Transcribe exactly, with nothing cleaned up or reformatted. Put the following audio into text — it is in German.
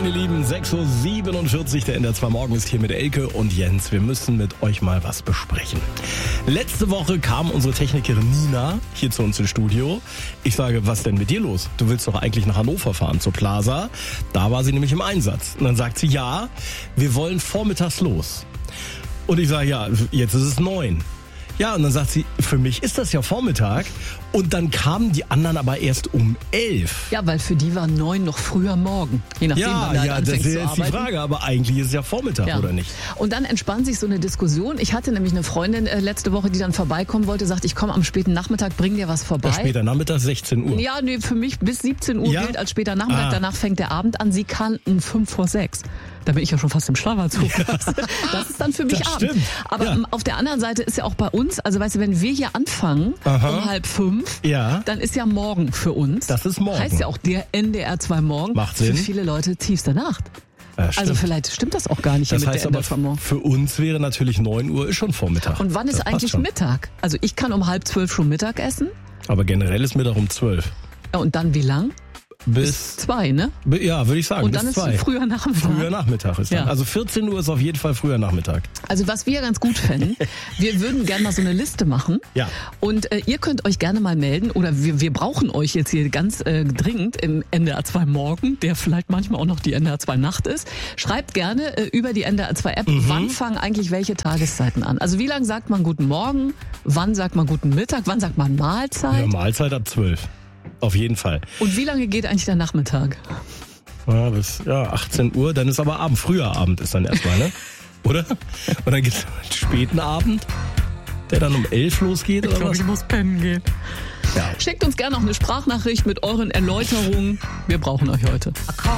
meine Lieben, sechs Uhr siebenundvierzig, der N D R zwei Morgen ist hier mit Elke und Jens. Wir müssen mit euch mal was besprechen. Letzte Woche kam unsere Technikerin Nina hier zu uns ins Studio. Ich sage, was denn mit dir los? Du willst doch eigentlich nach Hannover fahren, zur Plaza. Da war sie nämlich im Einsatz. Und dann sagt sie, ja, wir wollen vormittags los. Und ich sage, ja, jetzt ist es neun. Ja, und dann sagt sie, für mich ist das ja Vormittag. Und dann kamen die anderen aber erst um elf. Ja, weil für die war neun noch früher Morgen. Je nachdem, ja, wann ja, das ist jetzt die Frage. Aber eigentlich ist es ja Vormittag, ja. Oder nicht? Und dann entspann sich so eine Diskussion. Ich hatte nämlich eine Freundin äh, letzte Woche, die dann vorbeikommen wollte, sagt, ich komme am späten Nachmittag, bring dir was vorbei. Ja, später Nachmittag, sechzehn Uhr. Ja, nee, für mich bis siebzehn Uhr ja? gilt als später Nachmittag. Ah. Danach fängt der Abend an. Sie kannten fünf vor sechs. Da bin ich ja schon fast im Schlafanzug. Das ist dann für mich das Abend. Stimmt. Aber ja. auf der anderen Seite ist ja auch bei uns, also weißt du, wenn wir hier anfangen, Aha. um halb fünf, ja. dann ist ja morgen für uns. Das ist morgen. Heißt ja auch der N D R zwei Morgen. Macht Sinn. Für viele Leute tiefste Nacht. Ja, also vielleicht stimmt das auch gar nicht das hier mit heißt der N D R zwei Morgen. Für uns wäre natürlich neun Uhr ist schon Vormittag. Und wann ist das eigentlich Mittag? Also ich kann um halb zwölf schon Mittag essen. Aber generell ist Mittag um zwölf. Ja, und dann wie lang? Bis, bis zwei, ne? Ja, würde ich sagen. Und dann bis ist zwei. früher Nachmittag. Früher Nachmittag ist dann. Ja. Also vierzehn Uhr ist auf jeden Fall früher Nachmittag. Also was wir ganz gut fänden, wir würden gerne mal so eine Liste machen. Ja. Und äh, ihr könnt euch gerne mal melden oder wir, wir brauchen euch jetzt hier ganz äh, dringend im N D R zwei Morgen, der vielleicht manchmal auch noch die N D R zwei Nacht ist. Schreibt gerne äh, über die N D R zwei App, mhm. wann fangen eigentlich welche Tageszeiten an? Also wie lange sagt man guten Morgen? Wann sagt man guten Mittag? Wann sagt man Mahlzeit? Ja, Mahlzeit ab zwölf. Auf jeden Fall. Und wie lange geht eigentlich der Nachmittag? Ja, bis ja, achtzehn Uhr, dann ist aber Abend. Früher Abend ist dann erstmal, ne? Oder? Und dann gibt es einen späten Abend, der dann um elf losgeht, ich oder glaub, was? Ich muss pennen gehen. Ja. Schickt uns gerne noch eine Sprachnachricht mit euren Erläuterungen. Wir brauchen euch heute.